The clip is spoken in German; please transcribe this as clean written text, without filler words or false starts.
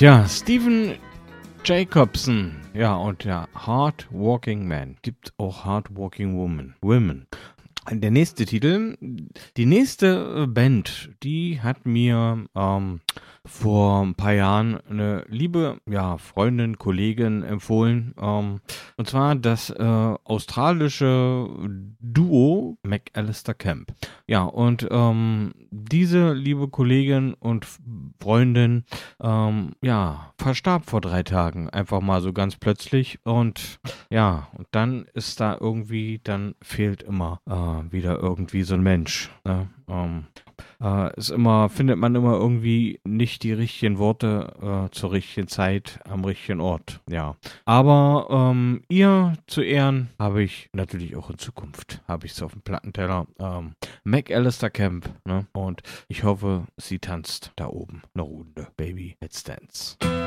Ja, Stephen Jacobson. Ja, und der Hard Walking Man. Gibt auch Hard Walking Women. Der nächste Titel, die nächste Band, die hat mir vor ein paar Jahren eine liebe Freundin, Kollegin empfohlen. Und zwar das australische Duo McAllister Camp. Ja, und diese liebe Kollegin und Freundin verstarb vor 3 Tagen. Einfach mal so ganz plötzlich. Und und dann ist da irgendwie, dann fehlt immer wieder irgendwie so ein Mensch. Ne? Findet man immer irgendwie nicht die richtigen Worte zur richtigen Zeit am richtigen Ort. Ja. Aber ihr zu Ehren habe ich natürlich auch in Zukunft, habe ich es auf dem Plattenteller. McAllister Camp. Ne? Und ich hoffe, sie tanzt da oben eine Runde. Baby, let's dance.